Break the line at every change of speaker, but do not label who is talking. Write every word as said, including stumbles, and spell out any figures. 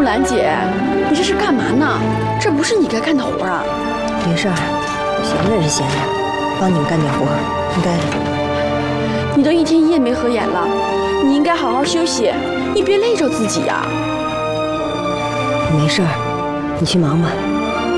兰姐，你这是干嘛呢？这不是你该干的活啊！
没事儿，闲着是闲着，帮你们干点活，应该的。
你都一天一夜没合眼了，你应该好好休息，你别累着自己呀。
没事儿，你去忙吧。